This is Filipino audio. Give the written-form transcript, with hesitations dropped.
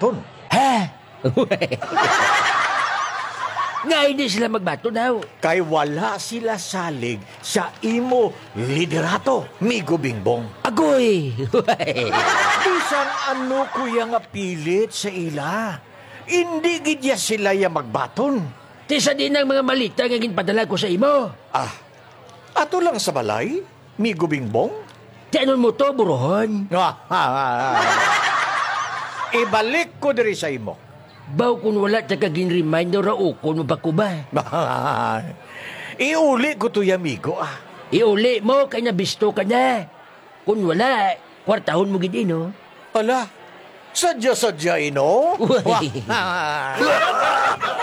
magbaton. Ha? Nga hindi sila magbato daw. Kay wala sila salig sa imo liderato, Migo Bingbong. Agoy! Bisan ano kuya nga pilit sa ila. Hindi gidya sila ya magbaton. Tisa din ang mga malita nga ginpadala ko sa imo. Ato lang sa balay, Migo Bingbong? Tianon mo to, burohon. Ibalik ko diri sa imo. Baw kung wala ta kaging reminder ra ukon mo ba ko ba? Iuli ko to ya, Migo. Iuli mo kay nabisto ka na. Kung wala, kwartahon mo gid no? Ala, sadya-sadya ino? Uy.